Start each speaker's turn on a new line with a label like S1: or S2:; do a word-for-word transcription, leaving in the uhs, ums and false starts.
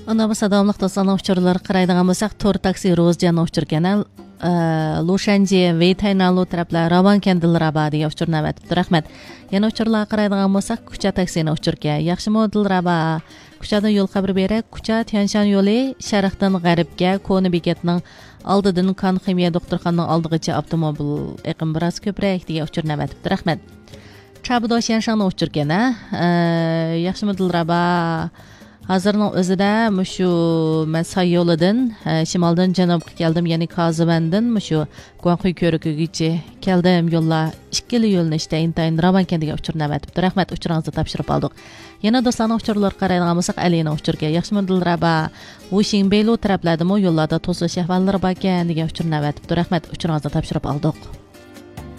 S1: Ana bu sadamlıq dostlarning uçurları qaraydigan bo'lsak, Tor taksi Rozjanning uçurgani Lushanji Veytaynalo taraflar Ravan Kendilraba degan uçurni avatibdi. Rahmat. Yana uçurlarga qaraydigan bo'lsak, Kucha taksini uçurgan. Yaxshi model Raba. Kuchadan yo'l xabar berak. Kucha Tianshan yo'li sharqdan g'arbga Koni bekatning oldidan Kan ximiya doktorxonaning oldigacha avtomobil eqim biroz ko'proq degan uçurni avatibdi. Rahmat. Chabudosh Yanshanni uçurgan. Yaxshi model Raba. Hazırning o'zida mushu men Say yo'lidan shimoldan janubga keldim, ya'ni Kozivandan mushu Guanxuy ko'rigigacha keldim. Yo'llar ikkili yo'lnishda intayin Ravankendiga uchurni avatibdi. Rahmat, uchuringizni topshirib oldik. Yana do'stlarning uchurlari qaraydigan bo'lsak, Alina uchurga yaxshi modellari bor. Wuxing Beylu taraflardami yo'llarda to'sish ahvollari bor ekan degan uchurni avatibdi. Rahmat, uchuringizni topshirib oldik.